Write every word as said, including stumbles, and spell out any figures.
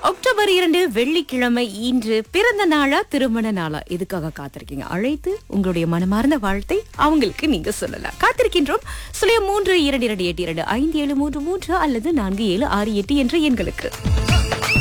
October இரண்டு வெள்ளிக்கிழமை இன்று பிறந்த நாளா திருமண நாளா எதுக்காக காத்திருக்கீங்க? அழைத்து உங்களுடைய மனமார்ந்த வாழ்த்தை அவங்களுக்கு நீங்க சொல்லலாம். காத்திருக்கின்றோம். சுழிய மூன்று இரண்டு இரண்டு எட்டு இரண்டு ஐந்து ஏழு மூன்று மூன்று அல்லது நான்கு ஏழு ஆறு எட்டு என்ற எண்களுக்கு.